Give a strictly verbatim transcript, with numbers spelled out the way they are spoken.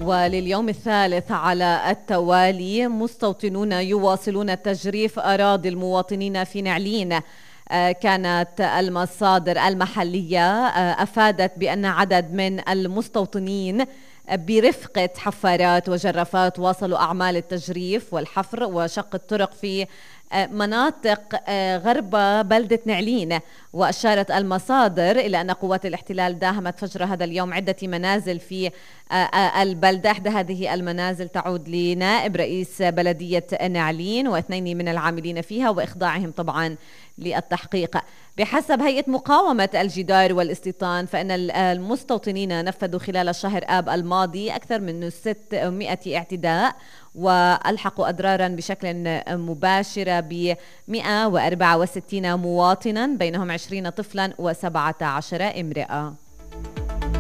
ولليوم الثالث على التوالي مستوطنون يواصلون تجريف أراضي المواطنين في نعلين. كانت المصادر المحلية أفادت بأن عدد من المستوطنين برفقة حفارات وجرافات واصلوا أعمال التجريف والحفر وشق الطرق في مناطق غرب بلدة نعلين. وأشارت المصادر إلى أن قوات الاحتلال داهمت فجر هذا اليوم عدة منازل في البلدة. إحدى هذه المنازل تعود لنائب رئيس بلدية نعلين واثنين من العاملين فيها وإخضاعهم طبعا للتحقيق. بحسب هيئة مقاومة الجدار والاستيطان فإن المستوطنين نفذوا خلال شهر آب الماضي أكثر من ستمائة اعتداء وألحقوا أضرارا بشكل مباشر ب مئة وأربعة وستين مواطنا بينهم عشرين طفلا وسبعة عشر امرأة.